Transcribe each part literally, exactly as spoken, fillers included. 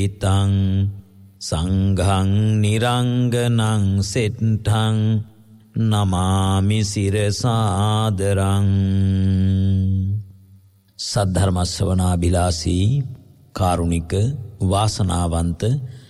ඉතං සංඝං නිරංගනං සෙට්ඨං නමාමි සිරසාදරං. සද්ධර්ම ශ්‍රවණාබිලාසී කාරුණික වාසනාවන්ත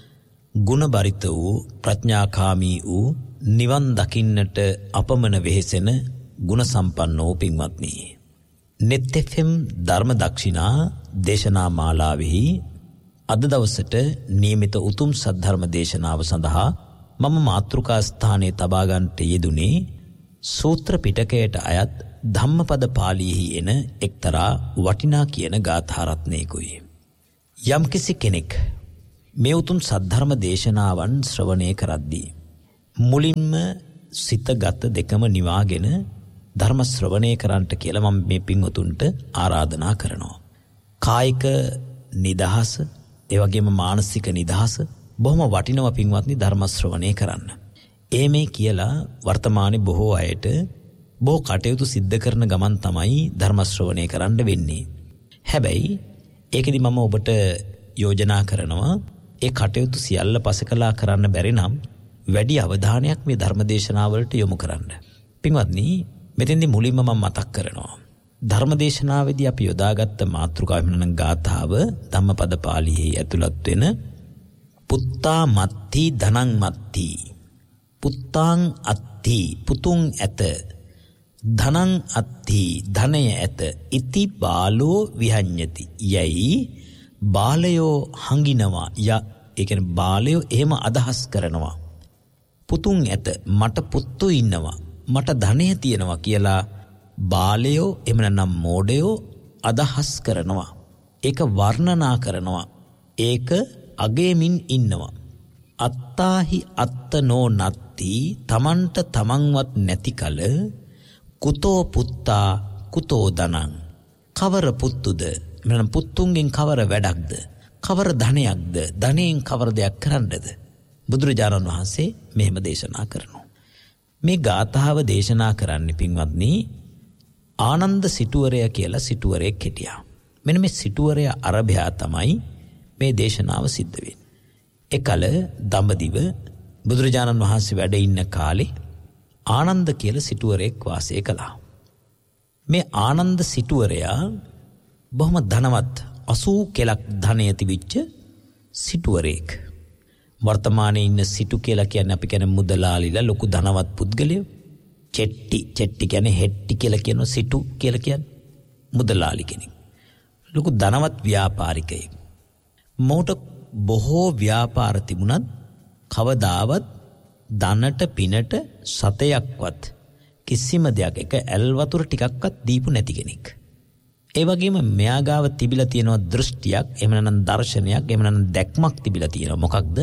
ගුණබරිත වූ ප්‍රඥාකාමී වූ නිවන් දකින්නට අපමණ වෙහෙසෙන ගුණ සම්පන්නෝ පින්වත්නි, නෙත් එෆ් එම් ධර්ම දක්ෂිනා දේශනා මාලාවෙහි අද දවසට නියමිත උතුම් සද්ධර්ම දේශනාව සඳහා මම මාතෘකා ස්ථානයේ තබා ගන්නට යෙදුනේ සූත්‍ර පිටකයට අයත් ධම්මපද පාළියෙහි එන එක්තරා වටිනා කියන ගාථා රත්නයකුයි. යම්කිසි කෙනෙක් මේ උතුම් සද්ධර්ම දේශනාවන් ශ්‍රවණය කරද්දී මුලින්ම සිතගත දෙකම නිවාගෙන ධර්ම ශ්‍රවණය කරන්නට කියලා මම මේ පින්වතුන්ට ආරාධනා කරනවා. කායික නිදහස, ඒ වගේම මානසික නිදහස බොහොම වටිනවා පින්වත්නි ධර්ම ශ්‍රවණය කරන්න. ඒ මේ කියලා වර්තමානයේ බොහෝ අයට බොහෝ කටයුතු සිද්ධ කරන ගමන් තමයි ධර්ම ශ්‍රවණය කරන්න වෙන්නේ. හැබැයි ඒකෙදි මම ඔබට යෝජනා කරනවා ඒ කටයුතු සියල්ල පසකලා කරන්න බැරි නම් වැඩි අවධානයක් මේ ධර්ම දේශනාවලට යොමු කරන්න. පින්වත්නි, මෙතෙන්දි මුලින්ම මම මතක් කරනවා ධර්ම දේශනාවේදී අපි යොදාගත්ත මාතෘකාව වෙනන ගාථාව ධම්මපද පාළියේ ඇතුළත් වෙන පුත්තා මත්ති ධනං මත්ති, පුත්තාං අත්ති පුතුන් ඇත, ධනං අත්ති ධනය ඇත, ඉති බාලෝ විහඤ්ඤති යයි බාලයෝ හංගිනවා. ය ඒ කියන්නේ බාලයෝ එහෙම අදහස් කරනවා. පුතුන් ඇත, මට පුතු ඉන්නවා, මට ධනය තියෙනවා කියලා බාලයෝ එහෙම නැත්නම් මෝඩයෝ අදහස් කරනවා. ඒක වර්ණනා කරනවා. ඒක අගෙමින් ඉන්නවා. අත්තාහි අත්තනෝ නත්ති, තමන්ට තමන්වත් නැති කල කුතෝ පුත්තා කුතෝ ධනං, කවර පුත්තුද, මෙන්න පුත්තුන්ගෙන් කවර වැඩක්ද, කවර ධනයක්ද, ධනයෙන් කවර දෙයක් කරන්නද? බුදුරජාණන් වහන්සේ මෙහෙම දේශනා කරනවා. මේ ගාථාව දේශනා කරන්නේ පින්වත්නි ආනන්ද සිටුවරයා කියලා සිටුවරයෙක් හිටියා. මෙන්න මේ සිටුවරයා අරභයා තමයි මේ දේශනාව සිද්ධ වෙන්නේ. එකල දඹදිව බුදුරජාණන් වහන්සේ වැඩ ඉන්න කාලේ ආනන්ද කියලා සිටුවරයෙක් වාසය කළා. මේ ආනන්ද සිටුවරයා බොහොම ධනවත්, අසූ කෙලක් ධනය තිබිච්ච සිටුවරයෙක්. වර්තමානයේ ඉන්න සිටු කියලා කියන්නේ අපි කියන මුදලාලිලා, ලොකු ධනවත් පුද්ගලයෝ. චෙට්ටි චෙට්ටි කියන්නේ හෙට්ටි කියලා කියන සිටු කියලා කියන්නේ මුදලාලි කෙනෙක්. ලොකු ධනවත් ව්‍යාපාරිකයෙක්. මොහුට බොහෝ ව්‍යාපාර තිබුණත් කවදාවත් ධනට පිනට සතයක්වත් කිසිම දෙයක්, එක ඇල් වතුර ටිකක්වත් දීපු නැති කෙනෙක්. ඒ වගේම මෙයා ගාව තිබිලා තියෙනවා දෘෂ්ටියක්, එහෙම නැත්නම් දර්ශනයක්, එහෙම නැත්නම් දැක්මක් තිබිලා තියෙනවා. මොකක්ද?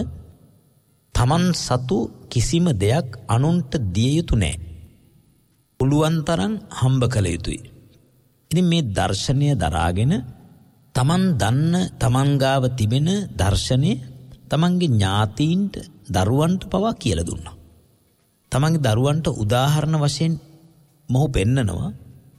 තමන් සතු කිසිම දෙයක් අනුන්ට දිය යුතු නැහැ. පුළුවන් තරම් හම්බ කළ යුතුයි. ඉතින් මේ දර්ශනය දරාගෙන තමන් දන්න තමන් ගාව තිබෙන දර්ශනය තමන්ගේ ඥාතීන්ට, දරුවන්ට පවා කියලා දුන්නා. තමන්ගේ දරුවන්ට උදාහරණ වශයෙන් මොහු පෙන්නනවා.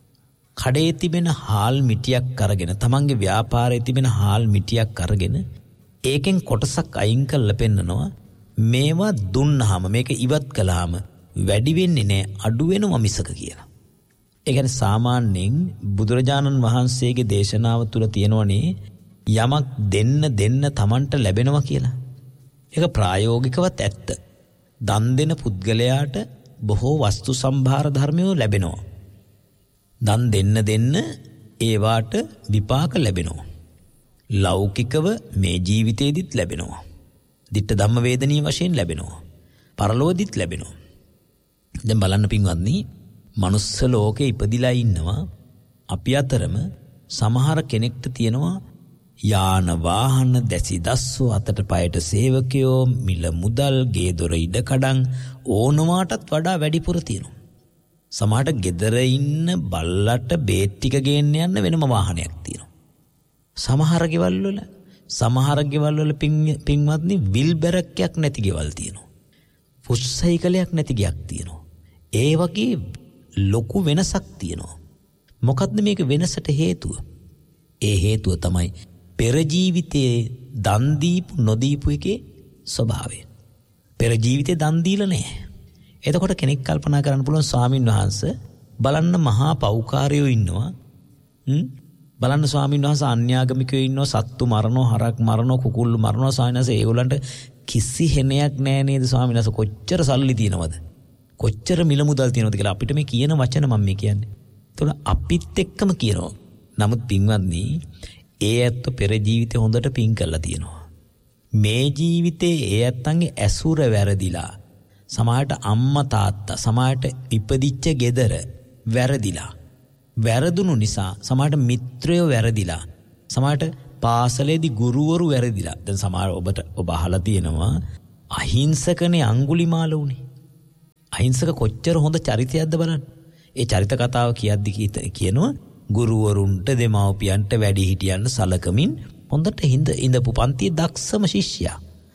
කඩේ තිබෙන හාල් මිටියක් අරගෙන, තමන්ගේ ව්‍යාපාරයේ තිබෙන හාල් මිටියක් අරගෙන ඒකෙන් කොටසක් අයින් කරලා පෙන්නනවා. මේවා දුන්නාම, මේක ඉවත් කළාම වැඩි වෙන්නේ නැහැ, අඩු වෙනවා මිසක කියලා. ඒ කියන්නේ සාමාන්‍යයෙන් බුදුරජාණන් වහන්සේගේ දේශනාව තුළ තියෙනවනේ යමක් දෙන්න දෙන්න Tamanට ලැබෙනවා කියලා. ඒක ප්‍රායෝගිකවත් ඇත්ත. දන් දෙන පුද්ගලයාට බොහෝ වස්තු සම්භාර ධර්මයෝ ලැබෙනවා. දන් දෙන්න දෙන්න ඒවාට විපාක ලැබෙනවා. ලෞකිකව මේ ජීවිතේදීත් ලැබෙනවා. ditta ධම්ම වේදනීය වශයෙන් ලැබෙනවා. පරලෝකෙදිත් ලැබෙනවා. දැන් බලන්න පින්වත්නි, මනුස්ස ලෝකේ ඉපදිලා ඉන්නවා අපි අතරම සමහර කෙනෙක්ට තියෙනවා යාන වාහන, දැසි දස්සෝ, අතට පයට සේවකයෝ, මිල මුදල්, ගේ දොර ඉඩ කඩන් ඕනවාටත් වඩා වැඩිපුර තියෙනවා. සමහරට ගෙදර ඉන්න බල්ලට බේත් ටික ගේන්න යන්න වෙනම වාහනයක් තියෙනවා. සමහර ගෙවල් වල සමහර ගෙවල් වල පින්වත්නි විල්බැරක්යක් නැති ගෙවල් තියෙනවා. පුෂ් සයිකලයක් නැති ගයක් තියෙනවා. ඒ වගේ ලොකු වෙනසක් තියෙනවා. මොකද්ද මේක වෙනසට හේතුව? ඒ හේතුව තමයි පෙර ජීවිතයේ දන් දීපු නොදීපු එකේ ස්වභාවය. පෙර ජීවිතේ දන් දීලා නැහැ. එතකොට කෙනෙක් කල්පනා කරන්න පුළුවන් ස්වාමින් වහන්සේ බලන්න මහා පෞකාරයෝ ඉන්නවා. හ්ම් බලන්න ස්වාමින් වහන්සේ අන්‍යාගමිකයෝ ඉන්නවා, සත්තු මරනවා, හරක් මරනවා, කුකුල්ලු මරනවා. ස්වාමීන් වහන්සේ ඒගොල්ලන්ට කිසි හෙනයක් නැහැ නේද ස්වාමීන් වහන්සේ? කොච්චර සල්ලි තියෙනවද? කොච්චර මිල මුදල් තියෙනවද කියලා අපිට මේ කියන වචන මම මේ කියන්නේ. එතකොට අපිත් එක්කම කියනවා. නමුත් පින්වත්නි, ඒ ඇත්ත පෙර ජීවිතේ හොඳට පින් කරලා තියෙනවා. මේ ජීවිතේ ඒ ඇත්තන්ගේ ඇසුර වැරදිලා, සමාහට අම්මා තාත්තා, සමාහට ඉපදිච්ච ගෙදර වැරදිලා, වැරදුණු නිසා සමාහට මිත්‍රයෝ වැරදිලා, සමාහට පාසලේදී ගුරුවරු වැරදිලා. දැන් සමහර ඔබට ඔබ අහලා තියෙනවා අහිංසකනේ අඟුලිමාල උනේ. අහිංසක කොච්චර හොඳ චරිතයක්ද බලන්න. ඒ චරිත කතාව කියද්දි කියනවා ගුරුවරුන්ට, දෙමව්පියන්ට, වැඩිහිටියන්ට සලකමින් හොඳට හිඳ ඉඳපු පන්තියේ දක්ෂම ශිෂ්‍යයා.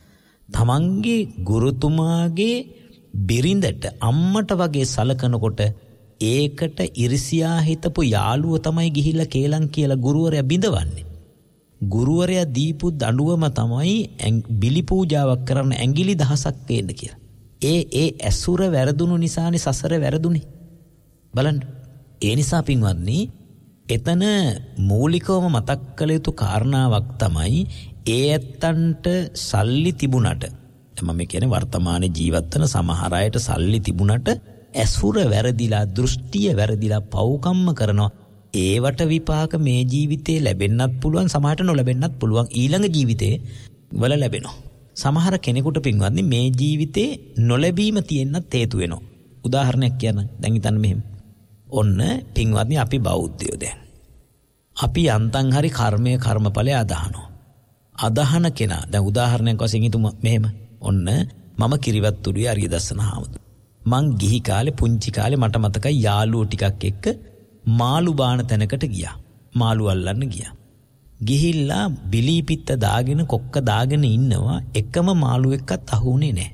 තමන්ගේ ගුරුතුමාගේ බිරිඳට, අම්මට වගේ සලකනකොට ඒකට ඉරිසියා හිතපු යාළුව තමයි ගිහිල්ලා කේලම් කියලා ගුරුවරයා බිඳවන්නේ. ගුරුවරයා දීපු දඬුවම තමයි බිලි පූජාවක් කරන්න ඇඟිලි දහසක් පේන්න කියලා. ඒ ඒ ඇසුර වැරදුණු නිසානේ සසර වැරදුනේ. බලන්න. ඒ නිසා පින්වත්නි, එතන මූලිකවම මතක් කළ යුතු කාරණාවක් තමයි ඒ ඇත්තන්ට සල්ලි තිබුණට, මම කියන්නේ වර්තමානයේ ජීවත් වෙන සමහර අයට සල්ලි තිබුණට ඇසුර වැරදිලා, දෘෂ්ටිය වැරදිලා පව්කම්ම කරනවා. ඒවට විපාක මේ ජීවිතේ ලැබෙන්නත් පුළුවන්, සමහරට නොලැබෙන්නත් පුළුවන්. ඊළඟ ජීවිතේ වල ලැබෙනවා. සමහර කෙනෙකුට පින්වත්නි මේ ජීවිතේ නොලැබීම තියෙන්නත් හේතු වෙනවා. උදාහරණයක් කියන්න. දැන් හිතන්න මෙහෙම. ඔන්න පින්වත්නි අපි බෞද්ධයෝ දැන්. අපි යන්තම් හරි කර්මය කර්මඵලය අදහනවා. අදහන කෙනා දැන් උදාහරණයක් වශයෙන් හිතමු මෙහෙම. ඔන්න මම කිරිවත්තුඩුවේ අරිය දස්සන හාමුදුරුවෝ. මං ගිහි කාලේ පුංචි කාලේ මට මතකයි යාළුවෝ ටිකක් එක්ක මාළු බාන තැනකට ගියා. මාළු අල්ලන්න ගියා. ගිහිල්ලා බිලී පිත්ත දාගෙන කොක්ක දාගෙන ඉන්නවා. එකම මාළු එක්කත් අහුුනේ නැහැ.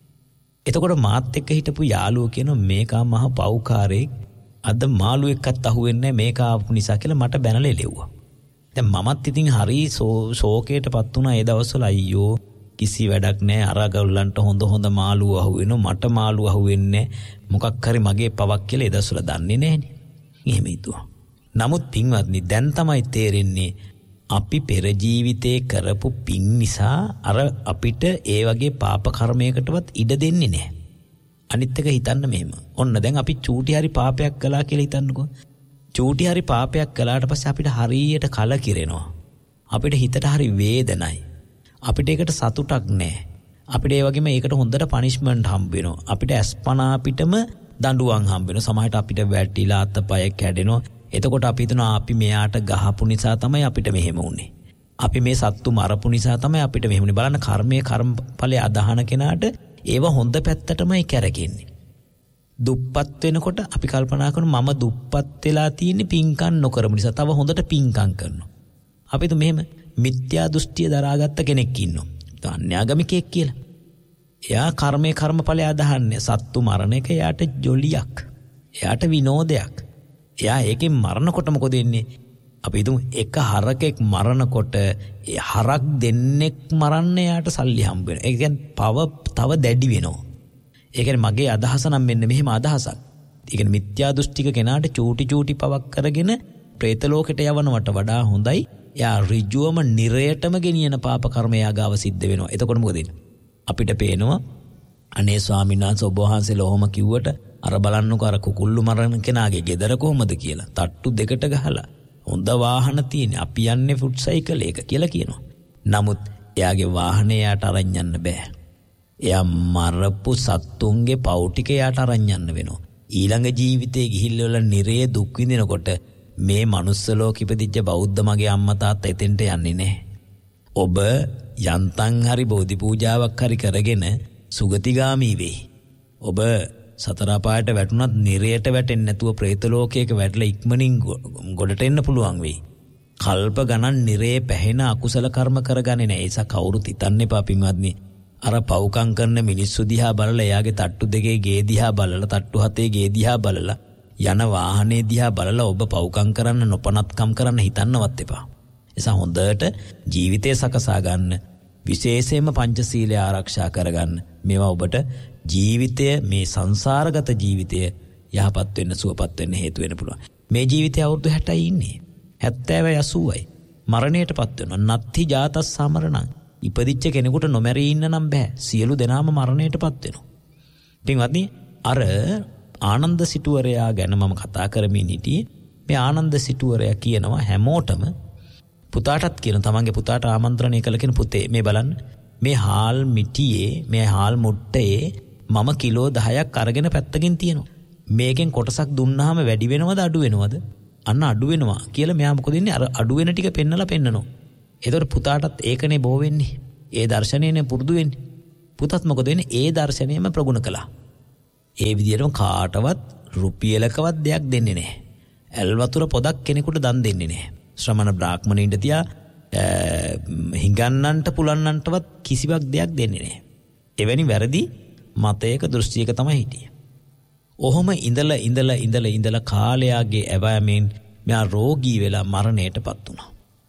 එතකොට මාත් එක්ක හිටපු යාළුවෝ කියනවා මේකා මහ පව්කාරයෙක්. අද මාළු එක්කත් අහුවෙන්නේ නැහැ මේක ආපු නිසා කියලා මට බැනලා එලෙව්වා. දැන් මමත් ඉතින් හරි ශෝකයටපත් වුණා ඒ දවස්වල. අයියෝ කිසි වැඩක් නැහැ. අර ගල්ලන්ට හොඳ හොඳ මාළු අහුවෙනවා. මට මාළු අහුවෙන්නේ මොකක් හරි මගේ පවක් කියලා ඒ දවස්වල දන්නේ නැහනේ. එහෙම හිතුවා. නමුත් පින්වත්නි දැන් තමයි තේරෙන්නේ අපි පෙර ජීවිතේ කරපු පින් නිසා අර අපිට ඒ වගේ පාප කර්මයකටවත් ඉඩ දෙන්නේ නැහැ. අනිත් එක හිතන්න මෙහෙම. ඔන්න දැන් අපි චූටි හරි පාපයක් කළා කියලා හිතන්නකෝ. චූටි හරි පාපයක් කළාට පස්සේ අපිට හරියට කලකිරෙනවා. අපිට හිතට හරි වේදනයි. අපිට ඒකට සතුටක් නැහැ. අපිට ඒ වගේම ඒකට හොඳට පනිෂ්මන්ට් හම්බ වෙනවා. අපිට අස්පනා අපිටම දඬුවම් හම්බ වෙනවා. සමහරට අපිට වැටිලා අතපය කැඩෙනවා. එතකොට අපි හිතනවා අපි මෙයාට ගහපු නිසා තමයි අපිට මෙහෙම වුනේ. අපි මේ සත්තු මරපු නිසා තමයි අපිට මෙහෙම වුනේ. බලන්න කර්මයේ කර්මඵලයේ අදහන කෙනාට ඒව හොඳ පැත්තටමයි කැරකෙන්නේ. දුප්පත් වෙනකොට අපි කල්පනා කරනවා මම දුප්පත් වෙලා තියෙන්නේ පින්කම් නොකරමු නිසා. තව හොඳට පින්කම් කරනවා. අපි තු මෙහෙම මිත්‍යා දෘෂ්ටිය දරාගත්ත කෙනෙක් ඉන්නවා. අන්‍යාගමිකයෙක් කියලා. එයා කර්මයේ කර්මඵලයේ අදහන්නේ සත්තු මරණ එක එයාට ජොලියක්. එයාට විනෝදයක්. එයා ඒකෙන් මරනකොට මොකද වෙන්නේ? අපි හිතමු එක හරකෙක් මරනකොට ඒ හරක් දෙන්නෙක් මරන්න එයාට සල්ලි හම්බ වෙනවා. ඒ කියන්නේ පව තව දැඩි වෙනවා. ඒ කියන්නේ මගේ අදහස නම් මෙන්න මෙහෙම අදහසක්. ඒ කියන්නේ මිත්‍යා දෘෂ්ටික කෙනාට චූටි චූටි පවක් කරගෙන പ്രേත ලෝකෙට යවනවට වඩා හොඳයි. එයා ඍජුවම නිරයටම ගෙනියන පාප කර්ම යාගාව සිද්ධ වෙනවා. එතකොට මොකද වෙන්නේ? අපිට පේනවා අනේ ස්වාමීන් වහන්සේ ඔබ වහන්සේලා ඔහොම කිව්වට අර බලන්නකෝ අර කුකුල්ලු මරන කෙනාගේ ගෙදර කොහමද කියලා. තට්ටු දෙකට ගහලා හොඳ වාහන තියෙන. අපි යන්නේ ෆුට් සයිකල් එක කියලා කියනවා. නමුත් එයාගේ වාහනේ යාට අරන් යන්න බෑ. එයා මරපු සත්තුන්ගේ පව් ටික යාට අරන් යන්න වෙනවා. ඊළඟ ජීවිතේ ගිහිල්ලා නිරේ දුක් විඳිනකොට මේ මනුස්ස ලෝකෙ ඉපදිච්ච බෞද්ධ මගේ අම්මා තාත්තා එතෙන්ට යන්නේ නැහැ. ඔබ යන්තම් හරි බෝධි පූජාවක් හරි කරගෙන සුගතිගාමී වෙයි. ඔබ සතර අපායට වැටුණත් නිරයට වැටෙන්නේ නැතුව പ്രേත ලෝකයක වැටලා ඉක්මනින් ගොඩට එන්න පුළුවන් වෙයි. කල්ප ගණන් නිරේ පැහැෙන අකුසල කර්ම කරගන්නේ නැහැ. ඒස කවුරුත් හිතන්න එපා පින්වත්නි. අර පව්කම් කරන මිනිස්සු දිහා බලලා එයාගේ තට්ටු දෙකේ ගේ දිහා බලලා තට්ටු හතේ ගේ දිහා බලලා යන වාහනේ දිහා බලලා ඔබ පව්කම් කරන්න නොපනත්කම් කරන්න හිතන්නවත් එපා. එසා හොඳට ජීවිතය සකසා ගන්න, විශේෂයෙන්ම පංචශීලය ආරක්ෂා කරගන්න. මේවා ඔබට ජීවිතය, මේ සංසාරගත ජීවිතය යහපත් වෙන්න, සුවපත් වෙන්න හේතු වෙන්න පුළුවන්. මේ ජීවිතය අවුරුදු හැටයි ඉන්නේ. හැත්තෑවයි අසූවයි. මරණයටපත් වෙනවා. නත්ති ජාතස් සමරණං. ඉපදිච්ච කෙනෙකුට නොමැරී ඉන්න නම් බෑ. සියලු දෙනාම මරණයටපත් වෙනවා. පින්වත්නි, අර ආනන්ද සිටුවරයා ගැන මම කතා කරමින් හිටියේ. මේ ආනන්ද සිටුවරයා කියනවා හැමෝටම, පුතාටත් කියන, තමන්ගේ පුතාට ආමන්ත්‍රණය කළ කෙන, පුතේ මේ බලන්න, මේ හාල් මිටියේ, මේ හාල් මුට්ටයේ මම කිලෝ දහයක් අරගෙන පැත්තකින් තියෙනවා. මේකෙන් කොටසක් දුන්නාම වැඩි වෙනවද අඩු වෙනවද? අන්න අඩු වෙනවා කියලා මෙයා මොකද ඉන්නේ? අර අඩු වෙන ටික පෙන්නලා පෙන්නනවා. ඒතකොට පුතාටත් ඒකනේ බෝ වෙන්නේ. ඒ දර්ශනයනේ පුරුදු වෙන්නේ. පුතත් මොකද වෙන්නේ? ඒ දර්ශනයම ප්‍රගුණ කළා. ඒ විදිහටම කාටවත් රුපියලකවත් දෙයක් දෙන්නේ නැහැ. ඇල් වතුර පොදක් කෙනෙකුට දන් දෙන්නේ නැහැ. ශ්‍රමණ බ්‍රාහ්මණයින්ට තියා හිඟන්නන්ට පුලන්නන්ටවත් කිසිවක් දෙයක් දෙන්නේ නැහැ. එවැනි වැරදි මතයක දෘෂ්ටියක තමයි හිටියේ. ඔහොම ඉඳලා ඉඳලා ඉඳලා ඉඳලා කාලයාගේ ඇවෑමෙන් මෙයා රෝගී වෙලා මරණයටපත් වුණා.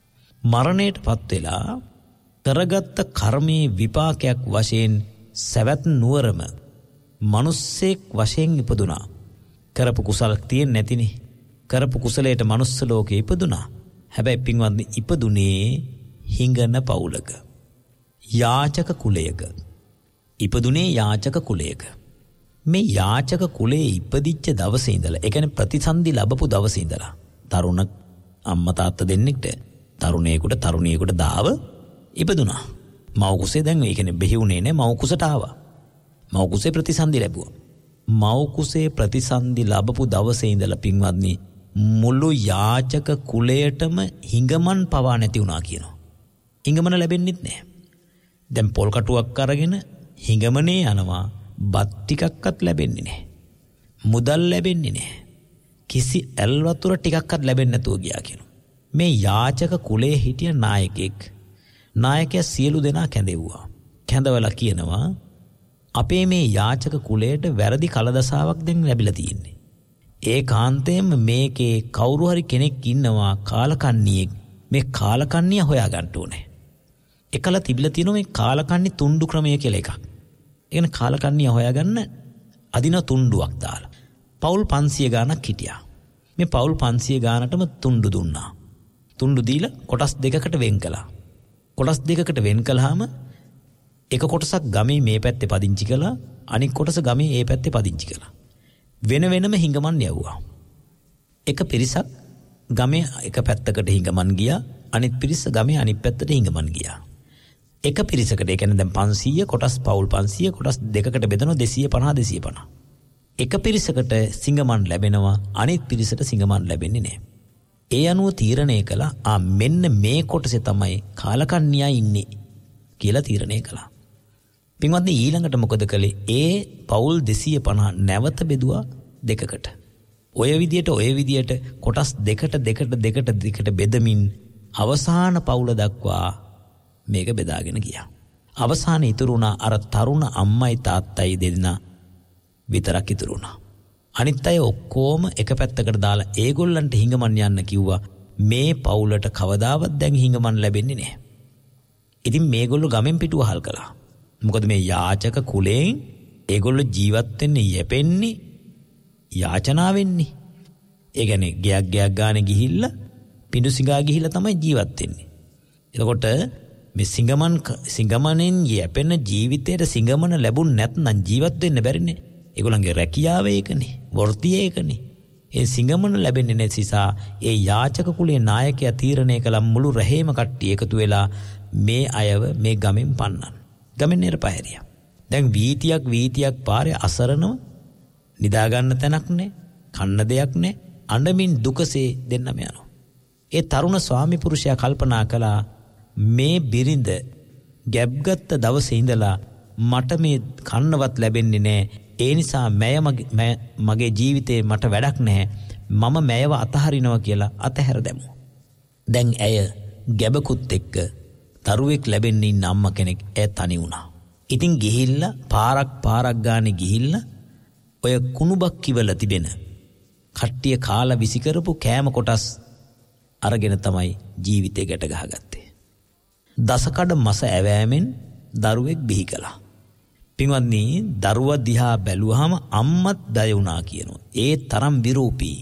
මරණයටපත් වෙලා කරගත්ත කර්මයේ විපාකයක් වශයෙන් සවැත් නුවරම මිනිස්සෙක් වශයෙන් ඉපදුනා. කරපු කුසල තියෙන්නේ නැතිනේ. කරපු කුසලයට මනුස්ස ලෝකේ ඉපදුනා. හැබැයි පින්වත්නි, ඉපදුනේ හිඟන පවුලක, යාචක කුලයක. ඉපදුනේ යාචක කුලයක. මේ යාචක කුලයේ ඉපදිච්ච දවසේ ඉඳලා, ඒ කියන්නේ ප්‍රතිසන්දි ලැබපු දවසේ ඉඳලා, තරුණ අම්මා තාත්තා දෙන්නෙක්ට, තරුණයෙකුට තරුණියෙකුට දාව ඉපදුනා. මව් කුසේ දැන් ඒ කියන්නේ බෙහි වුණේ නැහැ, මව් කුසට ආවා. මව් කුසේ ප්‍රතිසන්දි ලැබුවා. මව් කුසේ ප්‍රතිසන්දි ලැබපු දවසේ ඉඳලා පින්වත්නි, මුළු යාචක කුලයටම හිඟමන් පවා නැති වුණා කියනවා. හිඟමන ලැබෙන්නෙත් නැහැ. දැන් පොල් කටුවක් අරගෙන හිඟමනේ යනවා, බත් ටිකක්වත් ලැබෙන්නේ නැහැ. මුදල් ලැබෙන්නේ නැහැ. කිසි ඇල් වතුර ටිකක්වත් ලැබෙන්නේ නැතුව ගියා කියනවා. මේ යාචක කුලයේ හිටිය නායකයෙක්, නායකයා සියලු දෙනා කැඳෙව්වා. කැඳවලා කියනවා, අපේ මේ යාචක කුලයට වැරදි කලදසාවක් දැන් ලැබිලා තියෙන්නේ. ඒ කාන්තේම මේකේ කවුරු හරි කෙනෙක් ඉන්නවා, කාලකන්ණියෙක්. මේ කාලකන්ණිය හොයා ගන්න ඕනේ. එකල තිබිලා තියෙනවා මේ කාලකන්ණි තුණ්ඩු ක්‍රමය කියලා එකක්. ඒ කියන්නේ කාලකන්ණිය හොයාගන්න අදින තුණ්ඩුවක් දාලා. පවුල් පන්සිය ගාණක් හිටියා. මේ පවුල් පන්සිය ගාණටම තුණ්ඩු දුන්නා. තුණ්ඩු දීලා කොටස් දෙකකට වෙන් කළා. කොටස් දෙකකට වෙන් කළාම එක කොටසක් ගමේ මේ පැත්තේ පදිංචි කළා, අනිත් කොටස ගමේ ඒ පැත්තේ පදිංචි කළා. වෙන වෙනම හිඟමන් යවුවා. එක පිරිසක් ගමේ එක පැත්තකට හිඟමන් ගියා, අනිත් පිරිස ගමේ අනිත් පැත්තට හිඟමන් ගියා. එක පිරිසකට, ඒ කියන්නේ දැන් පන්සීය කොටස්, පවුල් පන්සීය කොටස් දෙකකට බෙදනවා, දෙසිය පනහ දෙසිය පනහ. එක පිරිසකට සිඟමන් ලැබෙනවා, අනිත් පිරිසට සිඟමන් ලැබෙන්නේ නැහැ. ඒ අනුව තීරණය කළා, ආ මෙන්න මේ කොටසේ තමයි කාලකන්ණියා ඉන්නේ කියලා තීරණය කළා. පින්වත්නි, ඊළඟට මොකද කළේ? ඒ පවුල් දෙසිය පනහ නැවත බෙදුවා දෙකකට. ඔය විදියට ඔය විදියට කොටස් දෙකට දෙකට දෙකට දෙකට බෙදමින් අවසාන පවුල දක්වා මේක බෙදාගෙන ගියා. අවසානයේ ඉතුරු වුණා අර තරුණ අම්මයි තාත්තයි දෙන්නා විතරක් ඉතුරු වුණා. අනිත් අය ඔක්කොම එක පැත්තකට දාලා ඒගොල්ලන්ට හිඟමන් යන්න කිව්වා. මේ පවුලට කවදාවත් දැන් හිඟමන් ලැබෙන්නේ නැහැ. ඉතින් මේගොල්ලෝ ගමෙන් පිටුවහල් කළා. මොකද මේ යාචක කුලයෙන් ඒගොල්ලෝ ජීවත් වෙන්නේ, යැපෙන්නේ යාචනා වෙන්නේ. ඒ කියන්නේ ගයක් ගයක් ගානේ ගිහිල්ලා පිඬු සිඟා ගිහිල්ලා තමයි ජීවත් වෙන්නේ. එතකොට මේ සිඟමන් සිඟමනෙන් යැපෙන ජීවිතයට සිඟමන ලැබුණ නැත්නම් ජීවත් වෙන්න බැරිනේ. ඒගොල්ලන්ගේ රැකියාව ඒකනේ, වෘත්තිය ඒකනේ. ඒ සිඟමන ලැබෙන්නේ නැති නිසා ඒ යාචක කුලයේ නායකයා තීරණය කළ මුළු රැහෙම කට්ටිය එකතු වෙලා මේ අයව මේ ගමෙන් පන්නන්න. ගමෙන් නිරපහැරියා. දැන් වීතියක් වීතියක් පාරේ අසරණව නිදා ගන්න තැනක් නැහැ, කන්න දෙයක් නැහැ, අඬමින් දුකසේ දෙන්නම යනවා. ඒ තරුණ ස්වාමි පුරුෂයා කල්පනා කළා, මේ බිරිඳ ගැබ්ගත්ත දවසේ ඉඳලා මට මේ කන්නවත් ලැබෙන්නේ නැහැ. ඒ නිසා මැය මගේ ජීවිතේ මට වැඩක් නැහැ. මම මැයව අතහරිනවා කියලා අතහැර දැමුවා. දැන් ඇය ගැබකුත් එක්ක දරුවෙක් ලැබෙන්න ඉන්න අම්මා කෙනෙක් ඇය තනි වුණා. ඉතින් ගිහිල්ලා පාරක් පාරක් ගානේ ගිහිල්ලා ඔය කුණුබක් කිවල තිබෙන කට්ටිය කාලා විසි කරපු කෑම කොටස් අරගෙන තමයි ජීවිතේ ගැට ගහගත්තේ. දසකඩ මස ඇවෑමෙන් දරුවෙක් බිහි කළා. පින්වත්නි, දරුවා දිහා බැලුවාම අම්මත් බය වුණා කියනවා. ඒ තරම් විරූපී.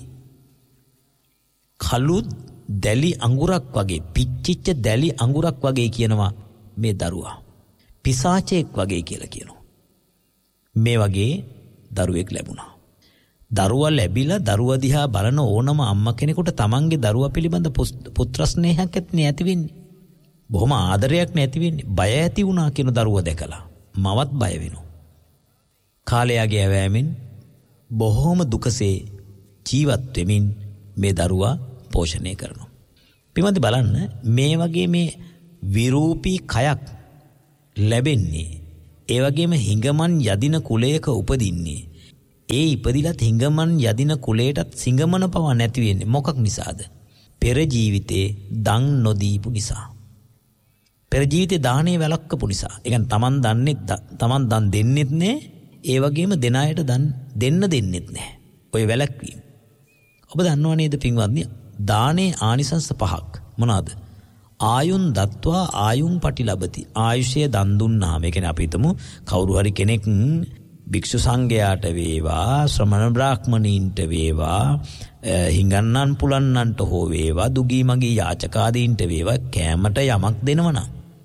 කළු දැලි අඟුරක් වගේ, පිච්චිච්ච දැලි අඟුරක් වගේ කියනවා මේ දරුවා. පිසාචෙක් වගේ කියලා කියනවා. මේ වගේ දරුවෙක් ලැබුණා. දරුවා ලැබිලා දරුවා දිහා බලන ඕනම අම්මා කෙනෙකුට තමන්ගේ දරුවා පිළිබඳ පුත්‍ර ස්නේහයක් ඇති වෙන්නේ. බොහොම ආදරයක් නැති වෙන්නේ. බය ඇති වුණා කියන දරුවා දැකලා. මවත් බය වෙනවා. කාලයාගේ ඇවෑමෙන් බොහොම දුකසේ ජීවත් වෙමින් මේ දරුවා පෝෂණය කරනවා. පින්වත්නි, බලන්න මේ වගේ මේ විරූපී කයක් ලැබෙන්නේ, ඒ වගේම හිඟමන් යදින කුලයක උපදින්නේ, ඒ ඉපදිලත් හිඟමන් යදින කුලයටත් සිඟමන පවා නැති වෙන්නේ මොකක් නිසාද? පෙර ජීවිතේ දන් නොදීපු නිසා. පෙර ජීවිතේ දානේ වැළක්කපු නිසා. ඒ කියන්නේ තමන් දන්නේ තමන් දන් දෙන්නෙත් නෑ, ඒ වගේම දෙන අයට දන් දෙන්න දෙන්නෙත් නෑ. ඔය වැළක්වීම. ඔබ දන්නව නේද පින්වත්නි, දානේ ආනිසංස පහක් මොනවාද? ආයුන් දත්වා ආයුන් පටිලබති. ආයුෂය දන් දුන්නාම, ඒ කියන්නේ අපි හිතමු කවුරු හරි කෙනෙක් භික්ෂු සංඝයාට වේවා, ශ්‍රමණ බ්‍රාහ්මණීන්ට වේවා, හිඟන්නන් පුලන්නන්ට හෝ වේවා, දුගී මගී යාචකාදීන්ට වේවා කෑමට යමක් දෙනවනම්,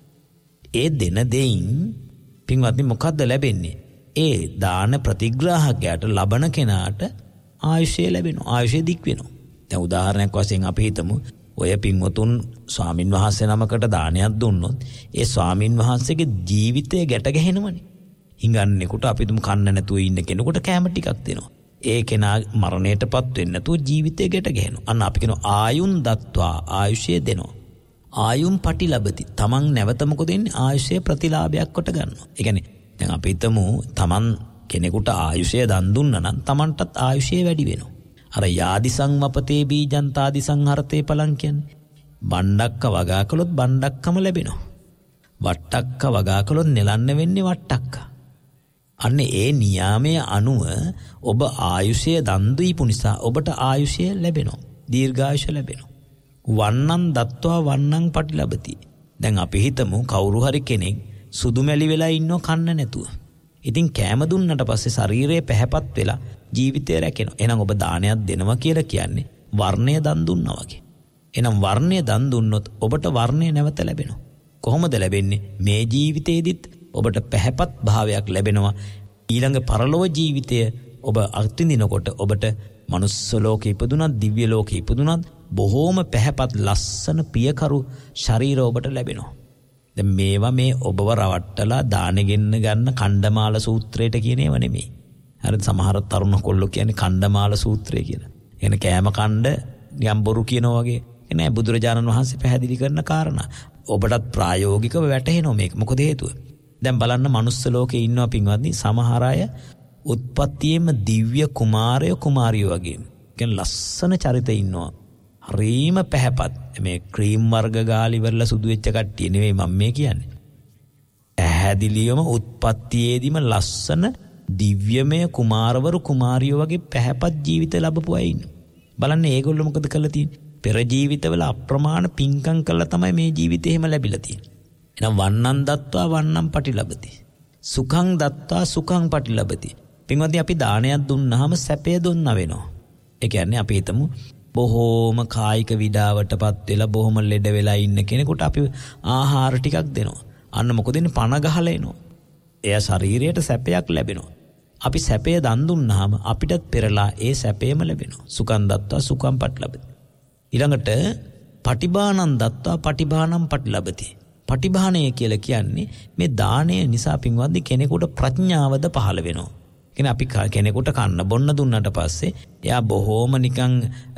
ඒ දෙන දෙයින් පින්වත්නි මොකද්ද ලැබෙන්නේ? ඒ දාන ප්‍රතිග්‍රාහකයාට ලබන කෙනාට ආයුෂය ලැබෙනවා. ආයුෂය දික් වෙනවා. දැන් උදාහරණයක් වශයෙන් අපි හිතමු ඔය පින්වතුන් ස්වාමින් වහන්සේ නමකට දානයක් දුන්නොත් ඒ ස්වාමින් වහන්සේගේ ජීවිතය ගැට ගැහෙනවනේ. හිඟන්නෙකුට අපි තුමු කන්න නැතුව ඉන්න කෙනෙකුට කැම ටිකක් දෙනවා. ඒ කෙනා මරණයටපත් වෙන්නේ නැතුව ජීවිතය ගැට ගැහෙනවා. අන්න අපි කියනවා ආයුන් දත්වා, ආයුෂය දෙනවා. ආයුම් පටිලබති. තමන් නැවත මොකද වෙන්නේ? ආයුෂය ප්‍රතිලාභයක් කොට ගන්නවා. ඒ කියන්නේ දැන් අපි හිතමු තමන් කෙනෙකුට ආයුෂය දන් දුන්නා නම් තමන්ටත් ආයුෂය වැඩි වෙනවා. අර යාදිසං වපතේ බීජං තාදිසං හරතේ පලං කියන්නේ. බණ්ඩක්ක වගා කළොත් බණ්ඩක්කම ලැබෙනවා. වට්ටක්ක වගා කළොත් නෙලන්න වෙන්නේ වට්ටක්ක. අන්න ඒ නියාමය අනුව ඔබ ආයුෂය දන් දීපු නිසා ඔබට ආයුෂය ලැබෙනවා. දීර්ඝායුෂ ලැබෙනවා. වන්නං දත්වා වන්නං පටිලබති. දැන් අපි හිතමු කවුරු හරි කෙනෙක් සුදු මැලි වෙලා ඉන්නව කන්න නැතුව. ඉතින් කෑම දුන්නට පස්සේ ශරීරය පැහැපත් වෙලා ජීවිතය රැකෙනවා. එහෙනම් ඔබ දානයක් දෙනවා කියලා කියන්නේ වර්ණය දන් දුන්නා වගේ. එහෙනම් වර්ණය දන් දුන්නොත් ඔබට වර්ණය නැවත ලැබෙනවා. කොහොමද ලැබෙන්නේ? මේ ජීවිතේදිත් ඔබට පැහැපත් භාවයක් ලැබෙනවා. ඊළඟ පරලොව ජීවිතය ඔබ අත්විඳිනකොට ඔබට මනුස්ස ලෝකේ ඉපදුනත් දිව්‍ය ලෝකේ ඉපදුනත් බොහෝම පැහැපත් ලස්සන පියකරු ශරීර ඔබට ලැබෙනවා. දැන් මේවා මේ ඔබව රවට්ටලා දානෙගෙන්න ගන්න කණ්ඩමාල සූත්‍රයට කියන ඒවා නෙමෙයි. හරිද? සමහර තරුණ කොල්ලෝ කියන්නේ කණ්ඩමාල සූත්‍රය කියලා. එන කෑම කණ්ඩ නිකම් බොරු කියනවා වගේ. එනේ බුදුරජාණන් වහන්සේ පැහැදිලි කරන කාරණා. ඔබටත් ප්‍රායෝගිකව වැටහෙනවා මේක. මොකද හේතුව? දැන් බලන්න මනුස්ස ලෝකේ ඉන්නවා පින්වත්නි සමහර අය උත්පත්තියේම දිව්‍ය කුමාරය කුමාරියෝ වගේ. කියන්නේ ලස්සන චරිත ඉන්නවා. හරීම පැහැපත්. මේ ක්‍රීම් වර්ග ගාලි වල සුදු වෙච්ච කට්ටිය නෙවෙයි මම මේ කියන්නේ. පැහැදිලිවම උත්පත්තියේදීම ලස්සන දිව්‍යමය කුමාරවරු කුමාරියෝ වගේ පැහැපත් ජීවිත ලැබපු අය ඉන්නවා. බලන්න ඒගොල්ලෝ මොකද කරලා තියෙන්නේ? පෙර ජීවිතවල අප්‍රමාණ පින්කම් කළා තමයි මේ ජීවිතේ එහෙම ලැබිලා තියෙන්නේ. එහෙනම් වන්නං දත්වා වන්නං පටිලබති. සුඛං දත්වා සුඛං පටිලබති. පින්වත්නි අපි දානයක් දුන්නාම සැපය දුන්නා වෙනවා. ඒ කියන්නේ අපි හිතමු බොහෝම කායික විඩාවටපත් වෙලා බොහොම ලෙඩ වෙලා ඉන්න කෙනෙකුට අපි ආහාර ටිකක් දෙනවා. අන්න මොකද වෙන්නේ? පණ ගහලා එනවා. එයා ශරීරයට සැපයක් ලැබෙනවා. අපි සැපය දන් දුන්නාම අපිටත් පෙරලා ඒ සැපේම ලැබෙනවා. සුඛං දත්වා සුඛං පටිලබති. ඊළඟට පටිභානං දත්වා පටිභානං පටිලබති. පටිභානය කියලා කියන්නේ මේ දාණය නිසා පින්වත්නි කෙනෙකුට ප්‍රඥාවද පහළ වෙනවා. කියන්නේ අපි කෙනෙකුට කන්න බොන්න දුන්නට පස්සේ එයා බොහෝම නිකන්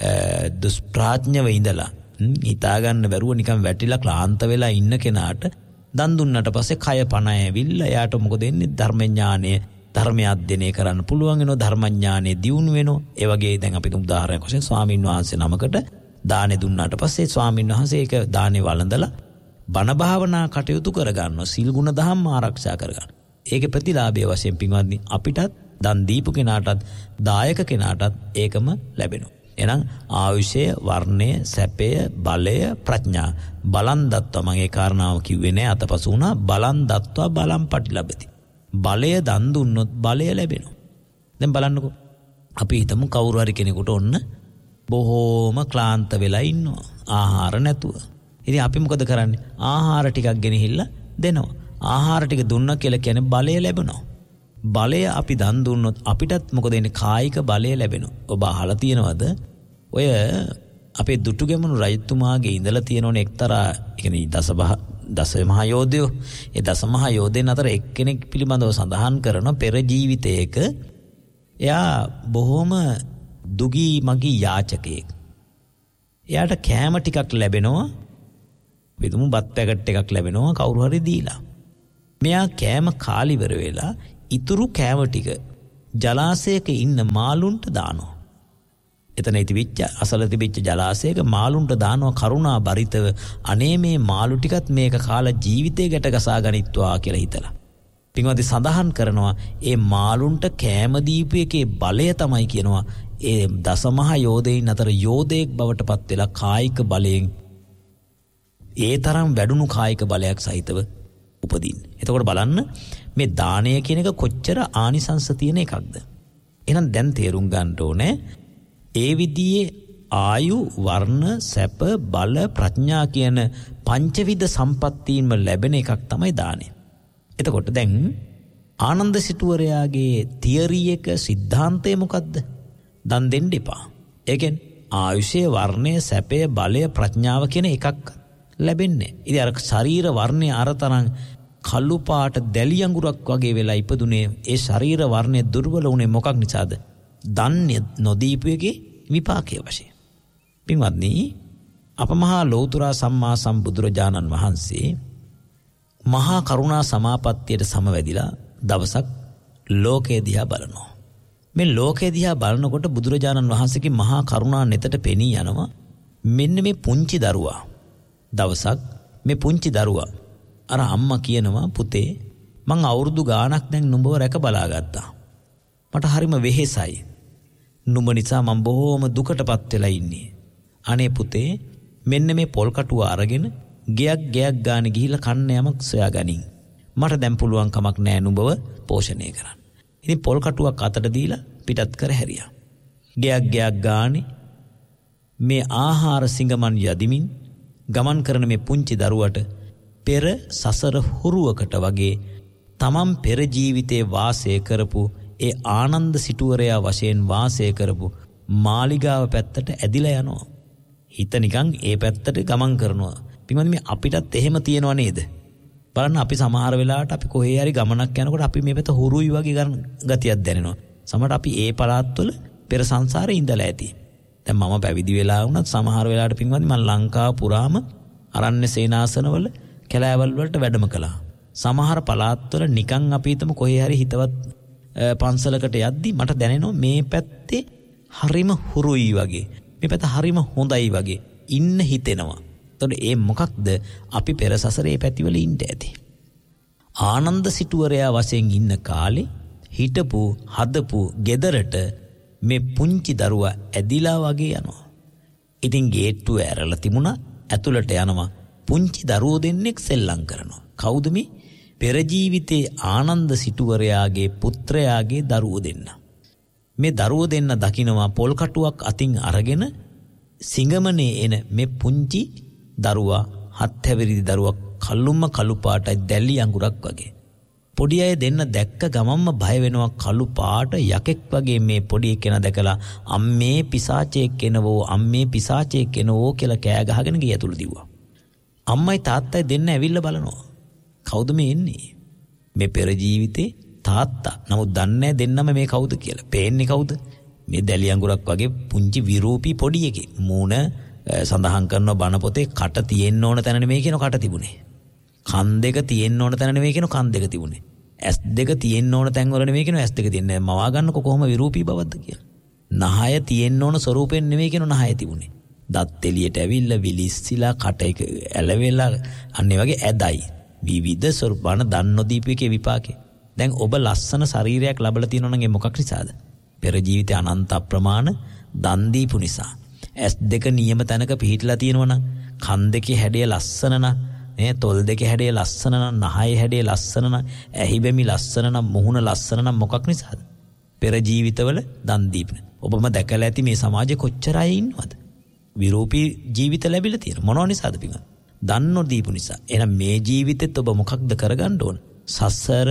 දුෂ්ප්‍රඥව ඉඳලා හිතා ගන්න බැරුව නිකන් වැටිලා ක්ලාන්ත වෙලා ඉන්න කෙනාට දන් දුන්නට පස්සේ කය පණ ඇවිල්ලා එයාට මොකද වෙන්නේ? ධර්ම ඥානය ධර්මය අධ්‍යයනය කරන්න පුළුවන් වෙනවා. ධර්ම ඥානය දියුණු වෙනවා. ඒ වගේ දැන් අපි උදාහරණයක් වශයෙන් ස්වාමීන් වහන්සේ නමකට දානෙ දුන්නාට පස්සේ ස්වාමීන් වහන්සේ ඒක දානෙ වළඳලා බණ භාවනා කටයුතු කරගන්නවා. සීල් ගුණ දහම් ආරක්ෂා කරගන්න. ඒකේ ප්‍රතිලාභය වශයෙන් පින්වත්නි අපිටත් දන් දීපු කෙනාටත් දායක කෙනාටත් ඒකම ලැබෙනවා. එහෙනම් ආයුෂය, වර්ණය, සැපය, බලය, ප්‍රඥා. බලන් දත්වා මම ඒ කාරණාව කිව්වේ නෑ අතපසු වුණා. බලන් දත්වා බලම් පටිලබති. බලය දන් දුන්නොත් බලය ලැබෙනවා. දැන් බලන්නකෝ. අපි හිතමු කවුරු හරි කෙනෙකුට ඔන්න බොහෝම ක්ලාන්ත වෙලා ඉන්නවා. ආහාර නැතුව. ඉතින් අපි මොකද කරන්නේ? ආහාර ටිකක් ගෙනහිල්ලා දෙනවා. ආහාර ටික දුන්නා කියලා කියන්නේ බලය ලැබෙනවා. බලය අපි දන් දුන්නොත් අපිටත් මොකද වෙන්නේ? කායික බලය ලැබෙනවා. ඔබ අහලා තියෙනවද? ඔය අපේ දුටුගැමුණු රජතුමාගේ ඉඳලා තියෙනෝනේ එක්තරා කියන්නේ දසබහ දසමහා යෝධයෝ. ඒ දසමහා යෝධයන් අතර එක්කෙනෙක් පිළිබඳව සඳහන් කරන පෙර ජීවිතයක එයා බොහොම දුගී මගී යාචකයෙක්. එයාට කෑම ටිකක් ලැබෙනවා. විදුමු බත් පැකට් එකක් ලැබෙනවා කවුරු හරි දීලා. මෙයා කෑම කාලිවර වෙලා ඉතුරු කෑම ටික ජලාශයක ඉන්න මාළුන්ට දානවා. එතන ඉතිවිච්ච අසල තිබිච්ච ජලාශයක මාළුන්ට දානවා කරුණා බරිතව. අනේ මේ මාළු ටිකත් මේක කාලා ජීවිතේ ගැට ගසා ගනිත්වා කියලා හිතලා. පින්වත්නි සඳහන් කරනවා ඒ මාළුන්ට කෑම දීපු එකේ බලය තමයි කියනවා ඒ දසමහා යෝධයන් අතර යෝධයෙක් බවට පත් වෙලා කායික බලයෙන් ඒ තරම් වැඩුණු කායික බලයක් සහිතව උපදින්න. එතකොට බලන්න මේ දානය කියන එක කොච්චර ආනිසංස තියෙන එකක්ද. එහෙනම් දැන් තේරුම් ගන්න ඕනේ ඒ විදිහේ ආයු, වර්ණ, සැප, බල, ප්‍රඥා කියන පංචවිධ සම්පත්තීන්ම ලැබෙන එකක් තමයි දානය. එතකොට දැන් ආනන්ද සිටුවරයාගේ තියරි එක સિદ્ધාන්තය මොකද්ද? දන් දෙන්න එපා. ඒ කියන්නේ ආයුෂය, වර්ණය, සැපය, බලය, ප්‍රඥාව කියන එකක් ලැබෙන්නේ. ඉතින් අර ශරීර වර්ණය අරතරන් කළු පාට දැලි අඟුරක් වගේ වෙලා ඉපදුනේ ඒ ශරීර වර්ණය දුර්වල වුණේ මොකක් නිසාද? දන් නොදීපු එකේ විපාකයේ වශයෙන්. පින්වත්නි අප මහා ලෞතර සම්මා සම්බුදුරජාණන් වහන්සේ මහා කරුණා සමාපත්තියට සමවැදිලා දවසක් ලෝකයේ දිහා බලනවා. මේ ලෝකයේ දිහා බලනකොට බුදුරජාණන් වහන්සේගේ මහා කරුණා නෙතට පෙනී යනවා මෙන්න මේ පුංචි දරුවා. දවසක් මේ පුංචි දරුවා අර අම්මා කියනවා පුතේ මං අවුරුදු ගාණක් දැන් නුඹව රැක බලාගත්තා. මට හරිම වෙහෙසයි. නුඹ නිසා මම බොහොම දුකටපත් වෙලා ඉන්නේ. අනේ පුතේ මෙන්න මේ පොල් කටුව අරගෙන ගයක් ගයක් ගානේ ගිහිල්ලා කන්න යමක් සොයාගනින්. මට දැන් පුළුවන් කමක් නෑ නුඹව පෝෂණය කරන්න. ඉතින් පොල් කටුවක් අතට දීලා පිටත් කර හැරියා. ගයක් ගයක් ගානේ මේ ආහාර සිඟමන් යදිමින් ගමන් කරන මේ පුංචි දරුවට පෙර සසර හුරුවකට වගේ තමන් පෙර ජීවිතේ වාසය කරපු ඒ ආනන්ද සිටුවරයා වශයෙන් වාසය කරපු මාලිගාව පැත්තට ඇදිලා යනවා. හිත නිකන් ඒ පැත්තට ගමන් කරනවා. පින්වත්නි මේ අපිටත් එහෙම තියනව නේද? බලන්න අපි සමහර වෙලාවට අපි කොහේ හරි ගමනක් යනකොට අපි මේ පැත්ත හුරුයි වගේ ගතියක් දැනෙනවා. සමහරට අපි ඒ පළාත්වල පෙර සංසාරේ ඉඳලා ඇති. දැන් මම පැවිදි වෙලා වුණත් සමහර වෙලාවට පින්වත්නි මම ලංකාව පුරාම අරණ්‍ය සේනාසනවල කැලෑවල් වලට වැඩම කළා. සමහර පළාත්වල නිකන් අපි හිතමු කොහේ හරි හිතවත් පන්සලකට යද්දි මට දැනෙනවා මේ පැත්තේ හරිම හුරුයි වගේ. මේ පැත්ත හරිම හොඳයි වගේ ඉන්න හිතෙනවා. එතකොට ඒ මොකක්ද? අපි පෙර සසරේ පැතිවල ඉන්න ඇති. ආනන්ද සිටුවරයා වශයෙන් ඉන්න කාලේ හිටපු හදපු ගෙදරට මේ පුංචි දරුවා ඇදිලා වගේ යනවා. ඉතින් ගේට්ටුව ඇරලා තිබුණා. ඇතුළට යනවා. පුංචි දරුවෝ දෙන්නෙක් සෙල්ලම් කරනවා. කවුද මේ? පෙර ජීවිතේ ආනන්ද සිටුවරයාගේ පුත්‍රයාගේ දරුවෝ දෙන්න. මේ දරුවෝ දෙන්න දකින්නවා පොල් කටුවක් අතින් අරගෙන සිඟමනේ එන මේ පුංචි දරුවා හත් හැවිරිදි දරුවා කළුම්ම කළු පාටයි දැලි අඟුරක් වගේ. පොඩි අය දෙන්න දැක්ක ගමම්ම බය වෙනවා කළු පාට යකෙක් වගේ මේ පොඩි කෙනා දැකලා අම්මේ පිසාචෙක් එනවෝ අම්මේ පිසාචෙක් එනවෝ කියලා කෑ ගහගෙන ගිය ඇතුළු දිව්වා. අම්මයි තාත්තයි දෙන්න ඇවිල්ලා බලනවා. කවුද මේ එන්නේ? මේ පෙර ජීවිතේ තාත්තා. නමුත් දන්නේ දෙන්නම මේ කවුද කියලා. පේන්නේ කවුද? මේ දැලි අඟුරක් වගේ පුංචි විරූපී පොඩි එකේ. මූණ සඳහන් කරන බණ පොතේ කට තියෙන්න ඕන තැන නෙමෙයි කියන කට තිබුණේ. කන් දෙක තියෙන්න ඕන තැන නෙමෙයි කියන කන් දෙක තිබුණේ. ඇස් දෙක තියෙන්න ඕන තැන් වල නෙමෙයි කියන ඇස් දෙක තියන්නේ. මවා ගන්නකො කොහොම විරූපී බවක්ද කියලා. නහය තියෙන්න ඕන ස්වරූපෙන් නෙමෙයි කියන නහය තිබුණේ. දත් එළියට ඇවිල්ලා විලිස්සිලා කට එක ඇලවෙලා අන්නේ වගේ ඇදයි. විවිධ ස්වරූපණ දන් නොදීපු එකේ විපාකේ. දැන් ඔබ ලස්සන ශරීරයක් ලැබලා තියෙනවා නම් ඒ මොකක් නිසාද? පෙර ජීවිතේ අනන්ත අප්‍රමාණ දන් දීපු නිසා. ඇස් දෙක නියම තැනක පිහිටලා තියෙනවා නම්, කන් දෙකේ හැඩය ලස්සන නම්, නේ තොල් දෙකේ හැඩය ලස්සන නම්, නහයේ හැඩය ලස්සන නම්, ඇහි බැමි ලස්සන නම්, මුහුණ ලස්සන නම් මොකක් නිසාද? පෙර ජීවිතවල දන් දීපන. ඔබම දැකලා ඇති මේ සමාජයේ කොච්චර අය ඉන්නවද? විරූපී ජීවිත ලැබිලා තියෙන. මොනවා නිසාද පිටුන? දන් නොදීපු නිසා. එහෙනම් මේ ජීවිතෙත් ඔබ මොකක්ද කරගන්න ඕන? සසර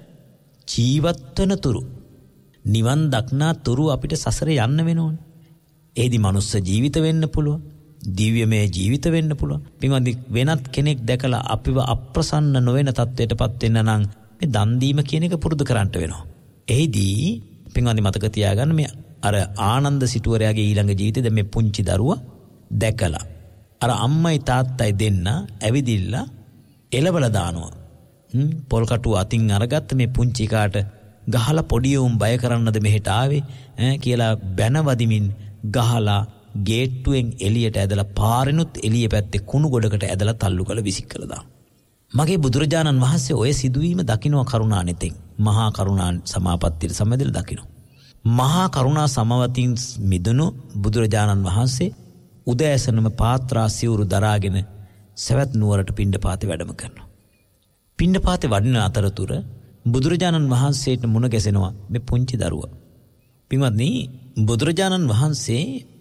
ජීවත්වන තුරු, නිවන් දක්නා තුරු අපිට සසරේ යන්න වෙනෝනේ. ඒදි මනුස්ස ජීවිත වෙන්න පුළුවන්, දිව්‍යමය ජීවිත වෙන්න පුළුවන්. පින්වත්නි, වෙනත් කෙනෙක් දැකලා අපිව අප්‍රසන්න නොවන තත්වයටපත් වෙන්න නම් මේ දන් දීම කියන එක පුරුදු කරන්න වෙනවා. එහිදී පින්වත්නි මතක තියාගන්න, මේ අර ආනන්ද සිටුවරයාගේ ඊළඟ ජීවිතේ දැන් මේ පුංචි දරුවා දැකලා අර අම්මයි තාත්තයි දෙන්න ඇවිදිලා එලවල දානවා. හ්ම් පොල් කටුව අතින් අරගත්ත මේ පුංචි කාට ගහලා පොඩි උන් බය කරන්නද මෙහෙට ආවේ ඈ කියලා බැන වදිමින් ගහලා ගේට්ටුවෙන් එළියට ඇදලා පාරෙනුත් එළිය පැත්තේ කුණු ගොඩකට ඇදලා තල්ලු කළ විසික් කළා දාන. මගේ බුදුරජාණන් වහන්සේ ඔය සිදුවීම දකින්න කරුණානෙතෙන් මහා කරුණා සමාපත්තියට සමවැදලා දකින්න. මහා කරුණා සමවතින් මිදුණු බුදුරජාණන් වහන්සේ උදෑසනම පාත්‍රා සිවුරු දරාගෙන සවැත් නුවරට පිණ්ඩපාතේ වැඩම කරනවා. පිණ්ඩපාතේ වඩින අතරතුර බුදුරජාණන් වහන්සේට මුණ ගැසෙනවා මේ පුංචි දරුවා. පින්වත්නි, බුදුරජාණන් වහන්සේ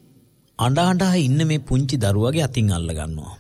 අඬ අඬා ඉන්න මේ පුංචි දරුවාගේ අතින් අල්ල ගන්නවා.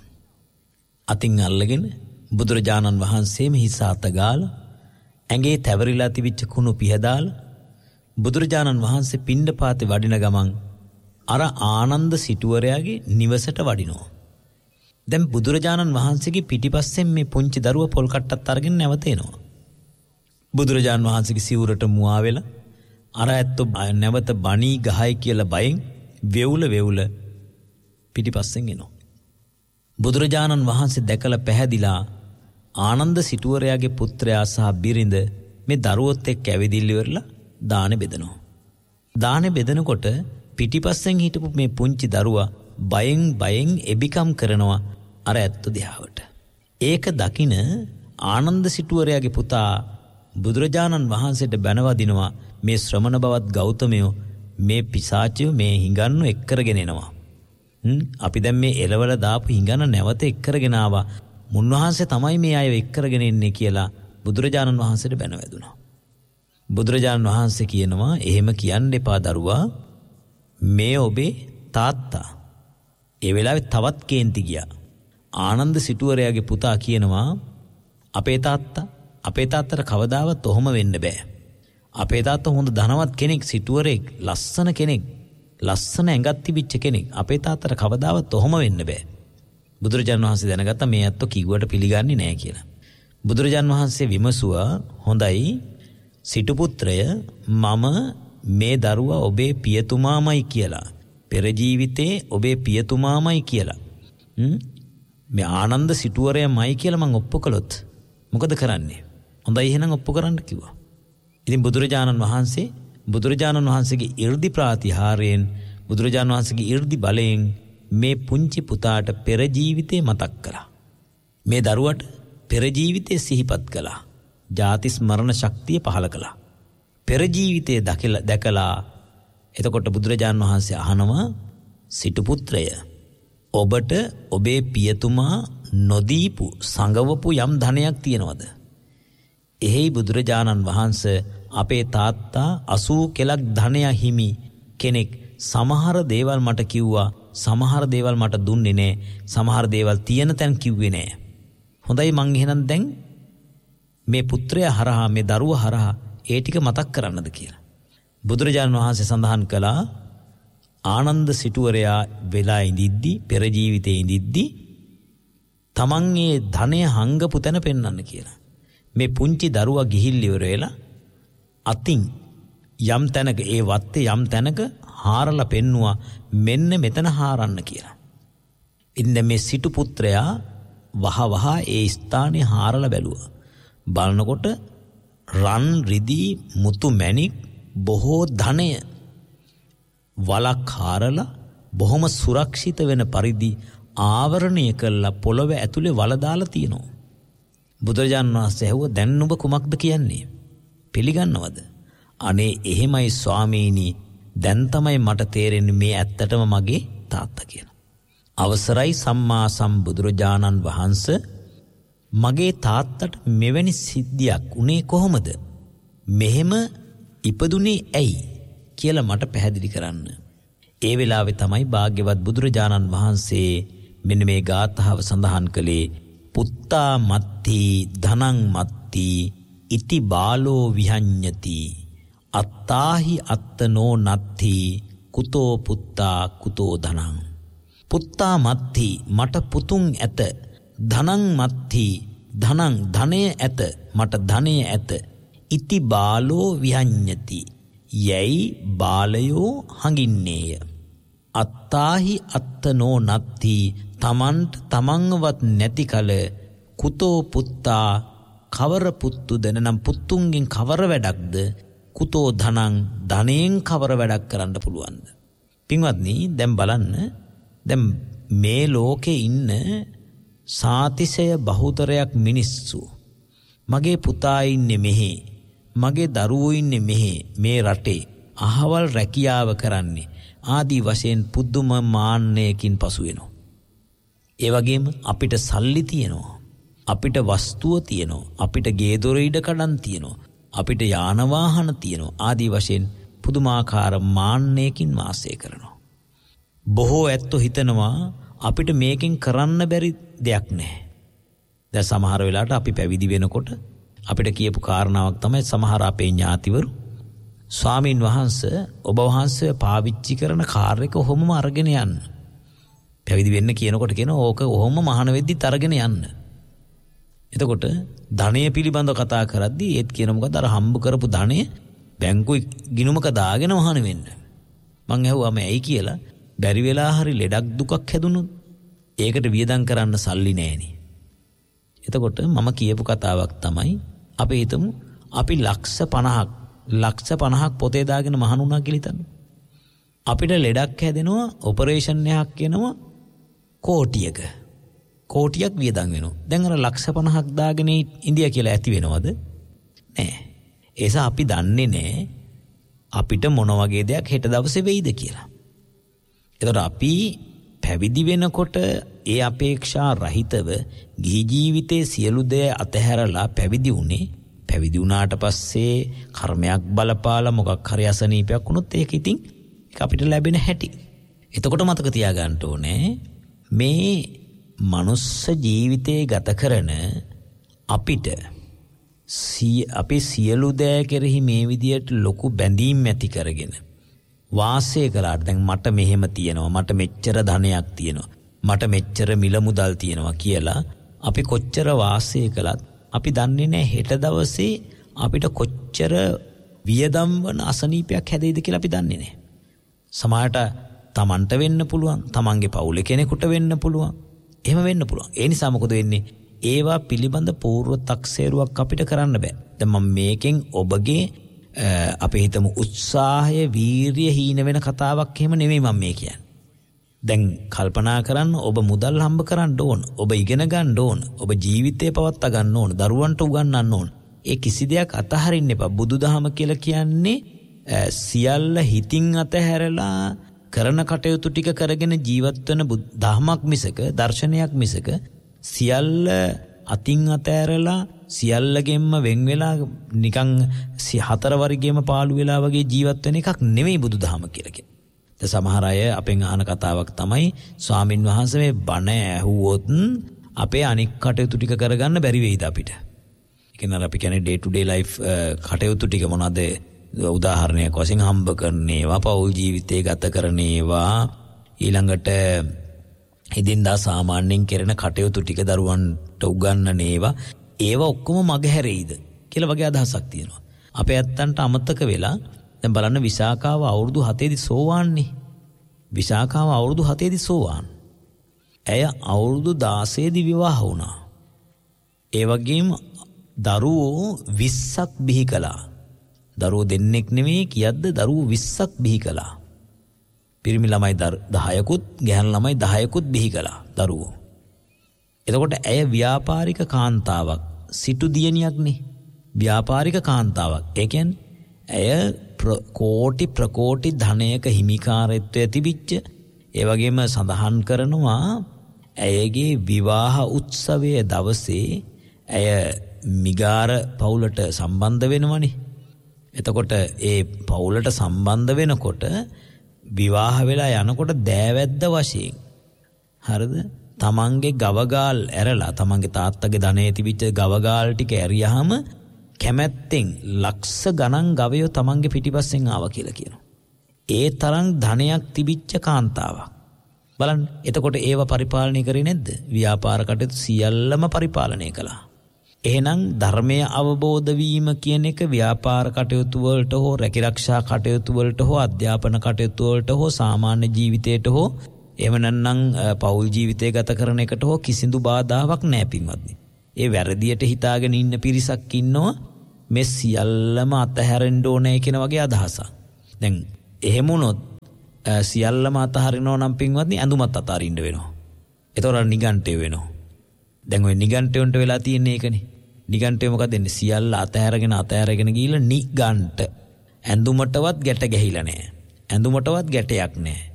අතින් අල්ලගෙන බුදුරජාණන් වහන්සේම හිස අත ගාලා ඇඟේ තැවරිලා තිබිච්ච කුණු පිහදාලා බුදුරජාණන් වහන්සේ පිණ්ඩපාතේ වඩින ගමන් අර ආනන්ද සිටුවරයාගේ නිවසට වඩිනවා. දැන් බුදුරජාණන් වහන්සේගේ පිටිපස්සෙන් මේ පුංචි දරුවා පොල් කට්ටත් අරගෙන නැවත එනවා. බුදුරජාණන් වහන්සේගේ සිවුරට මුවා වෙලා අර ඇත්තෝ නැවත බණී ගහයි කියලා බයෙන් වෙවුල වෙවුල පිටිපස්සෙන් එනවා. බුදුරජාණන් වහන්සේ දැකලා පැහැදිලා ආනන්ද සිටුවරයාගේ පුත්‍රයා සහ බිරිඳ මේ දරුවොත් එක්ක ඇවිදින්න ඉවරලා දානෙ බෙදනවා. දානෙ බෙදනකොට පිටිපස්සෙන් හිටපු මේ පුංචි දරුවා බයෙන් බයෙන් එබිකම් කරනවා අර ඇත්ත දිහාවට. ඒක දකින ආනන්ද සිටුවරයාගේ පුතා බුදුරජාණන් වහන්සේට බැනවදිනවා, මේ ශ්‍රමණ බවත් ගෞතමයෝ මේ පිසාචයෝ මේ හිඟන්නු එක් කරගෙන එනවා. හ්ම් අපි දැන් මේ එලවල දාපු හිඟන නැවත එක් කරගෙන ආවා. මුන්වහන්සේ තමයි මේ අය එක් කරගෙන එන්නේ කියලා බුදුරජාණන් වහන්සේට බැනවැදුනා. බුදුරජාණන් වහන්සේ කියනවා, එහෙම කියන්න එපා දරුවා, මේ ඔබේ තාත්තා. ඒ වෙලාවේ තවත් කේන්ති ගියා. ආනන්ද සිටුවරයාගේ පුතා කියනවා, අපේ තාත්තා අපේ තාත්තට කවදාවත් ඔහොම වෙන්න බෑ. අපේ තාත්තා හොඳ ධනවත් කෙනෙක්, සිටුවරෙක්, ලස්සන කෙනෙක්, ලස්සන ඇඟක් තිබිච්ච කෙනෙක්. අපේ තාත්තට කවදාවත් ඔහොම වෙන්න බෑ. බුදුරජාණන් වහන්සේ දැනගත්තා මේ අත්තු කිව්වට පිළිගන්නේ නැහැ කියලා. බුදුරජාණන් වහන්සේ විමසුවා, හොඳයි සිටු පුත්‍රය, මම මේ දරුවා ඔබේ පියතුමාමයි කියලා, පෙර ජීවිතේ ඔබේ පියතුමාමයි කියලා, මේ ආනන්ද සිටුවරයාමයි කියලා මං ඔප්පු කළොත් මොකද කරන්නේ? හොඳයි එහෙනම් ඔප්පු කරන්න කිව්වා. ඉතින් බුදුරජාණන් වහන්සේ බුදුරජාණන් වහන්සේගේ 이르දි ප්‍රාතිහාරයෙන්, බුදුරජාණන් වහන්සේගේ 이르දි බලයෙන් මේ පුංචි පුතාට පෙර ජීවිතේ මතක් කළා. මේ දරුවට පෙර ජීවිතේ සිහිපත් කළා. ජාති ස්මරණ ශක්තිය පහළ කළා. පෙර ජීවිතේ දැකලා දැකලා එතකොට බුදුරජාණන් වහන්සේ අහනවා, සිටු පුත්‍රය, ඔබට ඔබේ පියතුමා නොදීපු සංගවපු යම් ධනයක් තියෙනවද? එහෙයි බුදුරජාණන් වහන්සේ, අපේ තාත්තා අසූ කෙලක් ධනය හිමි කෙනෙක්. සමහර දේවල් මට කිව්වා, සමහර දේවල් මට දුන්නේ නෑ, සමහර දේවල් තියෙන තැන් කිව්වේ නෑ. හොඳයි, මං එහෙනම් දැන් මේ පුත්‍රයා හරහා, මේ දරුවා හරහා ඒ ටික මතක් කරන්නද කියලා. බුදුරජාණන් වහන්සේ සඳහන් කළා, ආනන්ද සිටුවරයා වෙලා ඉඳිද්දි, පෙර ජීවිතේ ඉඳිද්දි තමන්ගේ ධනය හංගපු තැන පෙන්වන්න කියලා. මේ පුංචි දරුවා ගිහිල්ල ඉවර වෙලා අතින් යම් තැනක, ඒ වත්තේ යම් තැනක හාරලා පෙන්නුවා, මෙන්න මෙතන හාරන්න කියලා. ඉතින් මේ සිටු පුත්‍රයා වහ වහ ඒ ස්ථානේ හාරලා බැලුවා. බලනකොට රන් රිදී මුතු මැණික් බොහෝ ධනය වලක් හාරලා බොහොම සුරක්ෂිත වෙන පරිදි ආවරණය කළා පොළව ඇතුලේ වල දාලා තියෙනවා. බුදුරජාණන් වහන්සේ ඇහුවා, දැන් නුඹ කුමක්ද කියන්නේ? පිළිගන්නවද? අනේ එහෙමයි ස්වාමීනි, දැන් තමයි මට තේරෙන්නේ මේ ඇත්තටම මගේ තාත්තා කියලා. අවසරයි සම්මා සම්බුදුරජාණන් වහන්සේ මගේ තාත්තට මෙවැනි සිද්ධියක් උනේ කොහොමද? මෙහෙම ඉපදුනේ ඇයි කියලා මට පැහැදිලි කරන්න. ඒ වෙලාවේ තමයි භාග්‍යවත් බුදුරජාණන් වහන්සේ මෙන්න මේ ගාථාව සඳහන් කළේ පුත්තා මත්ති ධනං මත්ති ඉති බාලෝ විහඤ්ඤති අත්තාහි අත්තනෝ නත්ති කුතෝ පුත්තා කුතෝ ධනං. පුත්තා මත්ති මට පුතුන් ඇත, ධනං මත්ති ධනං ධනය ඇත, මට ධනය ඇත. ඉති බාලෝ විහඤ්ඤති යයි බාලයෝ හඟින්නේය. අත්තාහි අත්තනෝ නත්ති තමන්ට තමන්වත් නැති කල කුතෝ පුත්තා කවර පුත්තුද නම් පුත්තුන්ගෙන් කවර වැඩක්ද, කුතෝ ධනං ධනයෙන් කවර වැඩක් කරන්න පුළුවන්ද? පින්වත්නි දැන් බලන්න, දැන් මේ ලෝකේ ඉන්න සාතිශය බහුතරයක් මිනිස්සු මගේ පුතා ඉන්නේ මෙහි, මගේ දරුවෝ ඉන්නේ මෙහි, මේ රටේ අහවල් රැකියාව කරන්නේ ආදී වශයෙන් පුදුම මාන්නයකින් පසු වෙනවා. ඒ වගේම අපිට සල්ලි තියෙනවා, අපිට වස්තුව තියෙනවා, අපිට ගේ දොර ඉඩ කඩන් තියෙනවා, අපිට යාන වාහන තියෙනවා ආදී වශයෙන් පුදුමාකාර මාන්නයකින් වාසය කරනවා. බොහෝ ඇත්තෝ හිතනවා අපිට මේකෙන් කරන්න බැරි දෙයක් නැහැ. දැන් සමහර වෙලාවට අපි පැවිදි වෙනකොට අපිට කියපු කාරණාවක් තමයි සමහර අපේ ඥාතිවරු ස්වාමීන් වහන්සේ ඔබ වහන්සේ පාවිච්චි කරන කාර් එක ඔහොමම අරගෙන යන්න. පැවිදි වෙන්න කියනකොට කියන ඕක ඔහොම මහාන වෙද්දි තරගෙන යන්න. එතකොට ධනය පිළිබඳව කතා කරද්දී ඒත් කියන මොකද අර හම්බ කරපු ධනය බැංකුවේ ගිණුමක දාගෙන මහාන වෙන්න. මං ඇහුවාම ඇයි කියලා, බැරි වෙලා හරි ලෙඩක් දුකක් හැදුනොත් ඒකට වියදම් කරන්න සල්ලි නැහෙනි. එතකොට මම කියපු කතාවක් තමයි අපි හිතමු අපි ලක්ෂ පනහක් ලක්ෂ පනහක් පොතේ දාගෙන මහණුණා කියලා හිතන්න. අපිට ලෙඩක් හැදෙනවා, ඔපරේෂන් එකක් වෙනවා කෝටියක. කෝටියක් වියදම් වෙනවා. දැන් අර ලක්ෂ පනහක් දාගෙන ඉන්දියා කියලා ඇති වෙනවද? නෑ. ඒස අපි දන්නේ නෑ අපිට මොන වගේ දෙයක් හෙට දවසේ වෙයිද කියලා. එතකොට අපි පැවිදි වෙනකොට ඒ අපේක්ෂා රහිතව ගිහි ජීවිතයේ සියලු දේ අතහැරලා පැවිදි වුණේ. පැවිදි වුණාට පස්සේ කර්මයක් බලපාලා මොකක් හරි අසනීපයක් වුණොත් ඒක ඉතින් ඒක අපිට ලැබෙන හැටි. එතකොට මතක තියාගන්න ඕනේ මේ මනුස්ස ජීවිතේ ගත කරන අපිට අපි සියලු දේ කෙරෙහි මේ විදියට ලොකු බැඳීම් ඇති කරගෙන වාසය කළාට දැන් මට මෙහෙම තියෙනවා, මට මෙච්චර ධනයක් තියෙනවා, මට මෙච්චර මිල මුදල් තියෙනවා කියලා අපි කොච්චර වාසය කළත් අපි දන්නේ නැහැ හෙට දවසේ අපිට කොච්චර වියදම් වන අසනීපයක් හැදෙයිද කියලා අපි දන්නේ නැහැ. සමහරට තමන්ට වෙන්න පුළුවන්, තමන්ගේ පවුලේ කෙනෙකුට වෙන්න පුළුවන්. එහෙම වෙන්න පුළුවන්. ඒ නිසා මොකද වෙන්නේ? ඒවා පිළිබඳ පූර්ව තක්සේරුවක් අපිට කරන්න බෑ. දැන් මම මේකෙන් ඔබගේ අපි හිතමු උත්සාහය, වීරිය හීන වෙන කතාවක් එහෙම නෙමෙයි මම මේ කියන්නේ. දැන් කල්පනා කරන්න, ඔබ මුදල් හම්බ කරන්න ඕන, ඔබ ඉගෙන ගන්න ඕන, ඔබ ජීවිතේ පවත්වා ගන්න ඕන, දරුවන්ට උගන්වන්න ඕන. ඒ කිසි දෙයක් අතහරින්න එපා. බුදුදහම කියලා කියන්නේ සියල්ල හිතින් අතහැරලා කරන කටයුතු ටික කරගෙන ජීවත් වෙන දහමක් මිසක, දර්ශනයක් මිසක සියල්ල අතින් අතහැරලා සියල්ලගෙන්ම වෙන් වෙලා නිකන් හතර වර්ගයේම පාළු වෙලා වගේ ජීවත් වෙන එකක් නෙමෙයි බුදුදහම කියලා කියන්නේ. දැන් සමහර අය අපෙන් අහන කතාවක් තමයි ස්වාමින් වහන්සේ මේ බණ ඇහුවොත් අපේ අනික් කටයුතු ටික කරගන්න බැරි වෙයිද අපිට? ඒ කියන්නේ අපි කියන්නේ ඩේ ටු ඩේ ලයිෆ් කටයුතු ටික මොනවාද? උදාහරණයක් වශයෙන් හම්බ කරන ඒවා, පෞල් ජීවිතේ ගත කරන ඒවා, ඊළඟට එදින්දා සාමාන්‍යයෙන් කරන කටයුතු ටික දරුවන්ට උගන්වන ඒවා, ඒවා ඔක්කොම මගහැරෙයිද කියලා වගේ අදහසක් තියෙනවා. අපේ ඇත්තන්ට අමතක වෙලා දැන් බලන්න විසාකාව අවුරුදු හතේදී සෝවාන්නේ. විසාකාව අවුරුදු හතේදී සෝවාන්. ඇය අවුරුදු දාසේදී විවාහ වුණා. ඒ වගේම දරුවෝ විස්සක් බිහි කළා. දරුවෝ දෙන්නෙක් නෙමෙයි කියද්ද දරුවෝ විස්සක් බිහි කළා. පිරිමි ළමයි දහයකුත් ගැහැණු ළමයි දහයකුත් බිහි කළා දරුවෝ. එතකොට ඇය ව්‍යාපාරික කාන්තාවක්, සිටු දියණියක් නේ. ව්‍යාපාරික කාන්තාවක්. ඒ කියන්නේ ඇය කෝටි ප්‍රකෝටි ධනයක හිමිකාරත්වය තිබිච්ච ඒ වගේම සඳහන් කරනවා ඇයගේ විවාහ උත්සවයේ දවසේ ඇය මිගාර පවුලට සම්බන්ධ වෙනවනේ. එතකොට ඒ පවුලට සම්බන්ධ වෙනකොට විවාහ වෙලා යනකොට දෑවැද්ද වශයෙන් හරිද තමන්ගේ ගවගාල් ඇරලා තමන්ගේ තාත්තගේ ධනෙ තිබිච්ච ගවගාල් ටික ඇරියාම කැමැත්තෙන් ලක්ෂ ගණන් ගවයෝ තමන්ගේ පිටිපස්සෙන් ආවා කියලා කියනවා. ඒ තරම් ධනයක් තිබිච්ච කාන්තාවක්. බලන්න. එතකොට ඒව පරිපාලනය කරේ නැද්ද? ව්‍යාපාර කටයුතු සියල්ලම පරිපාලනය කළා. එහෙනම් ධර්මය අවබෝධ වීම කියන එක ව්‍යාපාර කටයුතු වලට හෝ රැකිරක්ෂා කටයුතු වලට හෝ අධ්‍යාපන කටයුතු වලට හෝ සාමාන්‍ය ජීවිතයට හෝ එහෙම නැත්නම් පෞල් ජීවිතය ගත කරන එකට හෝ කිසිදු බාධාවක් නැහැ පින්වත්නි. ඒ වැරදියට හිතාගෙන ඉන්න පිරිසක් ඉන්නවා මේ සියල්ලම අතහැරෙන්න ඕනේ කියන වගේ අදහසක්. දැන් එහෙම වුණොත් සියල්ලම අතහරිනවා නම් පින්වත්නි ඇඳුමත් අතහරින්න වෙනවා. ඒතකොට නිගණ්ඨය වෙනවා. දැන් ඔය නිගණ්ඨයන්ට වෙලා තියෙන එකනේ. නිගණ්ඨය මොකද දෙන්නේ? සියල්ල අතහැරගෙන අතහැරගෙන ගිහිල්ලා නිගණ්ඨ ඇඳුමටවත් ගැට ගැහිලා නැහැ. ඇඳුමටවත් ගැටයක් නැහැ.